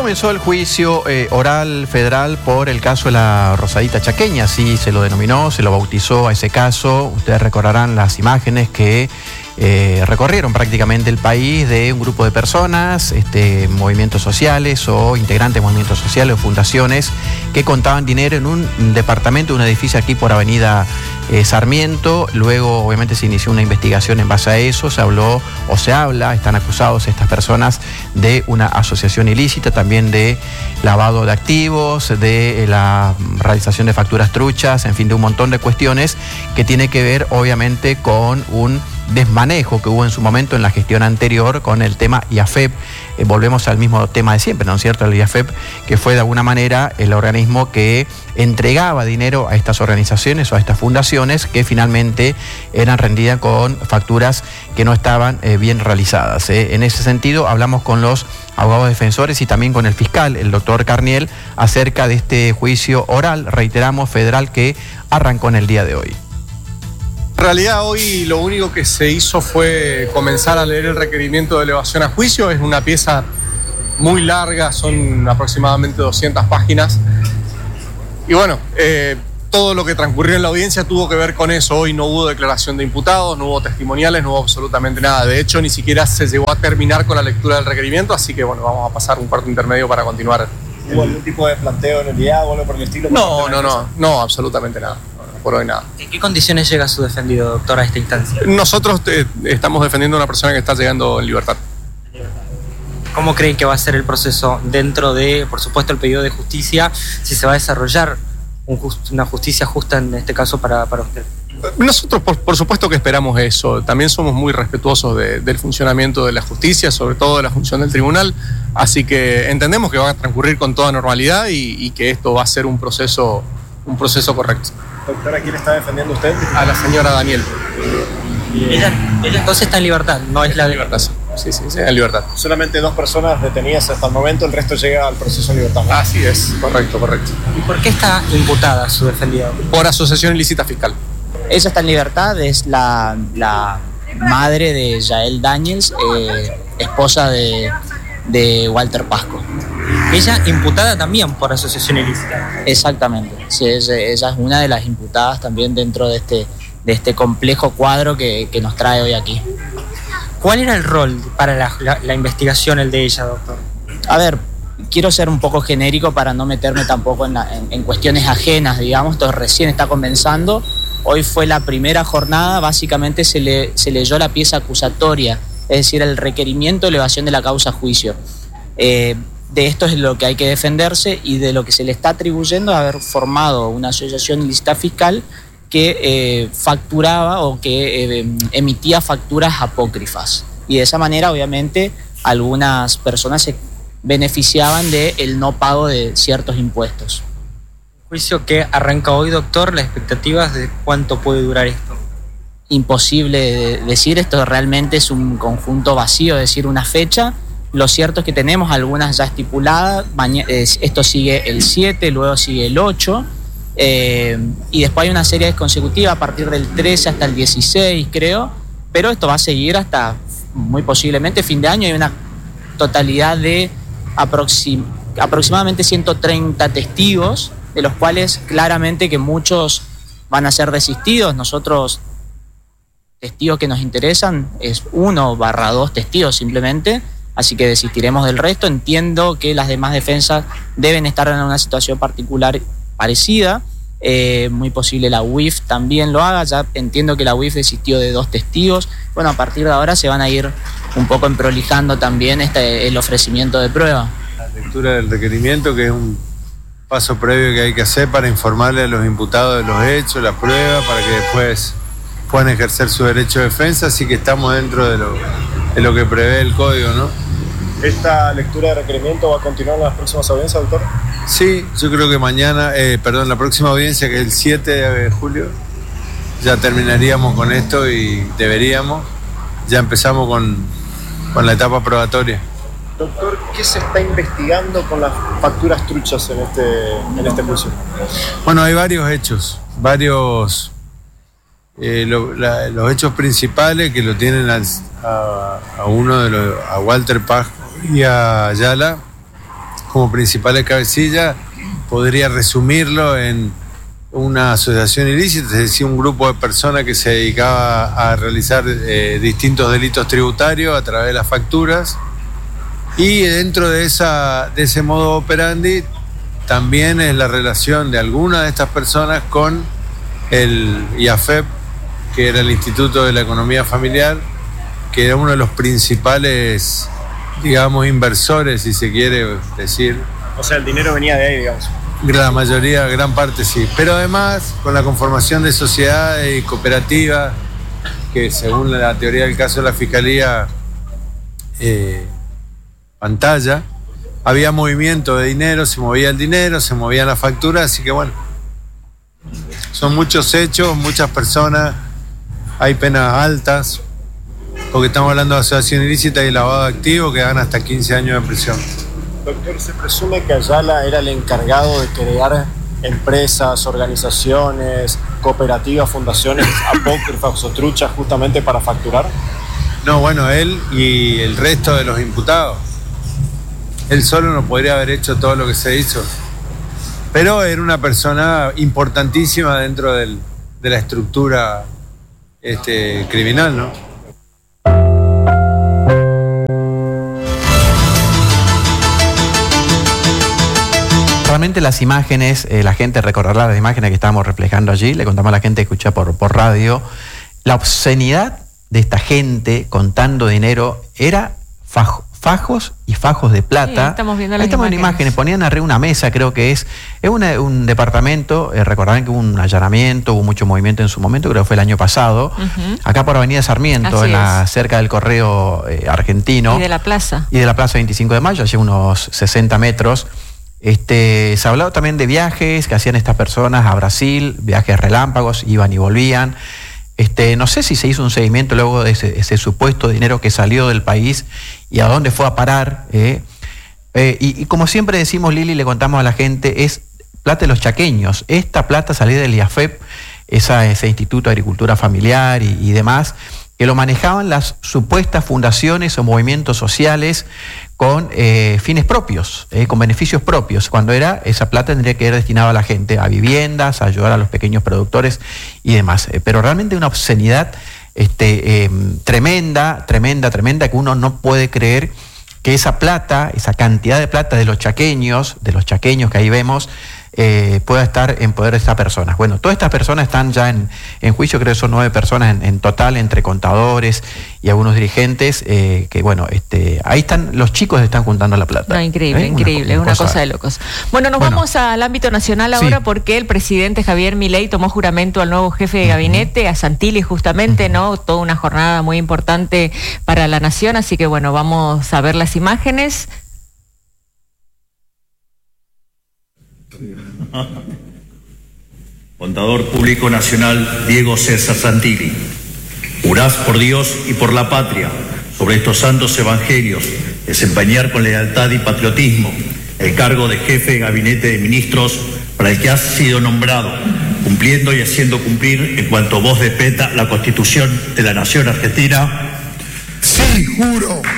comenzó el juicio oral federal por el caso de la Rosadita Chaqueña, así se lo denominó, se lo bautizó a ese caso. Ustedes recordarán las imágenes que recorrieron prácticamente el país de un grupo de personas, movimientos sociales o integrantes de movimientos sociales o fundaciones que contaban dinero en un departamento, un edificio aquí por Avenida Sarmiento. Luego obviamente se inició una investigación en base a eso, se habló o se habla, están acusados estas personas de una asociación ilícita, también de lavado de activos, de la realización de facturas truchas, en fin, de un montón de cuestiones que tiene que ver obviamente con un desmanejo que hubo en su momento en la gestión anterior con el tema IAFEP. Volvemos al mismo tema de siempre, ¿no es cierto? El IAFEP, que fue de alguna manera el organismo que entregaba dinero a estas organizaciones o a estas fundaciones que finalmente eran rendidas con facturas que no estaban bien realizadas. En ese sentido, hablamos con los abogados defensores y también con el fiscal, el doctor Carniel, acerca de este juicio oral, reiteramos, federal, que arrancó en el día de hoy. En realidad hoy lo único que se hizo fue comenzar a leer el requerimiento de elevación a juicio. Es una pieza muy larga, son aproximadamente 200 páginas. Y bueno, todo lo que transcurrió en la audiencia tuvo que ver con eso. Hoy no hubo declaración de imputados, no hubo testimoniales, no hubo absolutamente nada. De hecho, ni siquiera se llegó a terminar con la lectura del requerimiento, así que bueno, vamos a pasar un cuarto intermedio para continuar. ¿Hubo algún tipo de planteo en el día o algo por el estilo? No, absolutamente nada. Por hoy nada. ¿En qué condiciones llega su defendido, doctor, a esta instancia? Nosotros estamos defendiendo a una persona que está llegando en libertad. ¿Cómo creen que va a ser el proceso dentro de, por supuesto, el pedido de justicia, si se va a desarrollar una justicia justa en este caso para usted? Nosotros, por supuesto que esperamos eso. También somos muy respetuosos del funcionamiento de la justicia, sobre todo de la función del tribunal. Así que entendemos que va a transcurrir con toda normalidad y que esto va a ser un proceso correcto. Doctor, ¿a quién está defendiendo usted? A la señora Daniel. Ella entonces está en libertad, no es la libertad. Sí, en libertad. Solamente 2 personas detenidas hasta el momento, el resto llega al proceso en libertad, ¿no? Así es, correcto. ¿Y por qué está imputada su defendida? Por asociación ilícita fiscal. Ella está en libertad, es la madre de Yael Daniels, esposa de Walter Pasco. Ella imputada también por asociación ilícita. Exactamente, sí, ella es una de las imputadas también dentro de este complejo cuadro que nos trae hoy aquí. ¿Cuál era el rol para la investigación, el de ella, doctor? A ver, quiero ser un poco genérico para no meterme tampoco en cuestiones ajenas, digamos, esto recién está comenzando. Hoy fue la primera jornada, básicamente se leyó la pieza acusatoria, es decir, el requerimiento de elevación de la causa a juicio. De esto es lo que hay que defenderse y de lo que se le está atribuyendo haber formado una asociación ilícita fiscal que facturaba o que emitía facturas apócrifas. Y de esa manera, obviamente, algunas personas se beneficiaban del no pago de ciertos impuestos. Juicio que arranca hoy, doctor, ¿las expectativas de cuánto puede durar esto? Imposible decir, esto realmente es un conjunto vacío, es decir, una fecha. Lo cierto es que tenemos algunas ya estipuladas, esto sigue el 7, luego sigue el 8, y después hay una serie consecutiva a partir del 13 hasta el 16, creo, pero esto va a seguir hasta muy posiblemente fin de año. Hay una totalidad de aproximadamente 130 testigos, de los cuales claramente que muchos van a ser desistidos. Nosotros, testigos que nos interesan, es 1/2 testigos simplemente, así que desistiremos del resto. Entiendo que las demás defensas deben estar en una situación particular parecida, muy posible la UIF también lo haga, ya entiendo que la UIF desistió de 2 testigos. Bueno, a partir de ahora se van a ir un poco emprolijando también el ofrecimiento de prueba. La lectura del requerimiento, que es un paso previo que hay que hacer para informarle a los imputados de los hechos, las pruebas, para que después puedan ejercer su derecho de defensa, así que estamos dentro de lo que prevé el código, ¿no? ¿Esta lectura de requerimiento va a continuar en las próximas audiencias, doctor? Sí, yo creo que mañana, la próxima audiencia, que es el 7 de julio, ya terminaríamos con esto y deberíamos, ya empezamos con la etapa probatoria. Doctor, ¿qué se está investigando con las facturas truchas en este juicio? Bueno, hay varios hechos, los hechos principales que lo tienen a Walter Pasco y a Ayala como principales cabecillas, podría resumirlo en una asociación ilícita, es decir, un grupo de personas que se dedicaba a realizar distintos delitos tributarios a través de las facturas, y dentro de ese modo operandi también es la relación de algunas de estas personas con el IAFEP, que era el Instituto de la Economía Familiar, que era uno de los principales, digamos, inversores, si se quiere decir. O sea, el dinero venía de ahí, digamos. La mayoría, gran parte sí. Pero además, con la conformación de sociedades y cooperativas, que según la teoría del caso de la Fiscalía pantalla, había movimiento de dinero, se movía el dinero, se movían las facturas, así que bueno, son muchos hechos, muchas personas, hay penas altas, porque estamos hablando de asociación ilícita y lavado de activos que dan hasta 15 años de prisión. Doctor, se presume que Ayala era el encargado de crear empresas, organizaciones, cooperativas, fundaciones apócrifas o truchas justamente para facturar. No, bueno, él y el resto de los imputados. Él solo no podría haber hecho todo lo que se hizo. Pero era una persona importantísima dentro de la estructura criminal, ¿no? Realmente las imágenes, la gente recordará las imágenes que estábamos reflejando allí, le contamos a la gente que escucha por radio, la obscenidad de esta gente contando dinero era fajos y fajos de plata. Sí, estamos viendo las imágenes. Ponían arriba una mesa, creo que es un departamento, recordarán que hubo un allanamiento, hubo mucho movimiento en su momento, creo que fue el año pasado, acá por Avenida Sarmiento, cerca del Correo Argentino. Y de la plaza. Y de la plaza 25 de Mayo, allí unos 60 metros. Se ha hablado también de viajes que hacían estas personas a Brasil, viajes relámpagos, iban y volvían. No sé si se hizo un seguimiento luego de ese supuesto dinero que salió del país y a dónde fue a parar. Y como siempre decimos, Lili, le contamos a la gente, es plata de los chaqueños. Esta plata salió del IAFEP, ese Instituto de Agricultura Familiar y demás, que lo manejaban las supuestas fundaciones o movimientos sociales con fines propios, con beneficios propios, cuando esa plata tendría que ir destinada a la gente, a viviendas, a ayudar a los pequeños productores y demás. Pero realmente una obscenidad tremenda, que uno no puede creer que esa plata, esa cantidad de plata de los chaqueños que ahí vemos, pueda estar en poder de estas personas. Bueno, todas estas personas están ya en juicio, creo que son 9 personas en total, entre contadores y algunos dirigentes, que bueno, ahí están, los chicos están juntando la plata. No, increíble, una cosa de locos. Bueno, nos vamos al ámbito nacional ahora, porque el presidente Javier Milei tomó juramento al nuevo jefe de gabinete, a Santilli justamente, ¿no? Toda una jornada muy importante para la nación, así que bueno, vamos a ver las imágenes. Contador Público Nacional Diego César Santilli, jurás por Dios y por la patria, sobre estos santos evangelios, desempeñar con lealtad y patriotismo el cargo de jefe de gabinete de ministros para el que has sido nombrado, cumpliendo y haciendo cumplir en cuanto vos despeta la Constitución de la Nación Argentina. Sí, juro.